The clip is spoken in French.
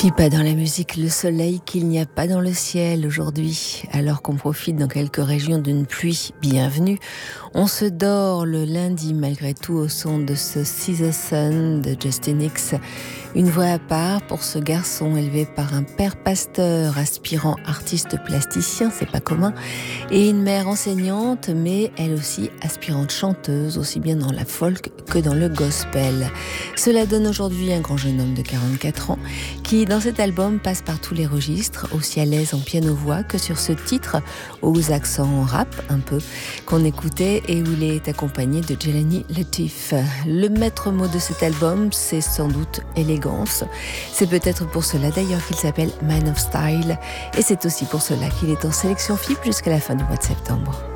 Qui pas dans la musique le soleil qu'il n'y a pas dans le ciel aujourd'hui, alors qu'on profite dans quelques régions d'une pluie bienvenue. On se dort le lundi malgré tout au son de ce See the Sun de Justin Hicks. Une voix à part pour ce garçon élevé par un père pasteur, aspirant artiste plasticien, c'est pas commun, et une mère enseignante, mais elle aussi aspirante chanteuse, aussi bien dans la folk que dans le gospel. Cela donne aujourd'hui un grand jeune homme de 44 ans qui, dans cet album, passe par tous les registres, aussi à l'aise en piano-voix que sur ce titre, aux accents rap un peu, qu'on écoutait et où il est accompagné de Jelani Latif. Le maître mot de cet album, c'est sans doute élégance. C'est peut-être pour cela d'ailleurs qu'il s'appelle Man of Style, et c'est aussi pour cela qu'il est en sélection FIP jusqu'à la fin du mois de septembre.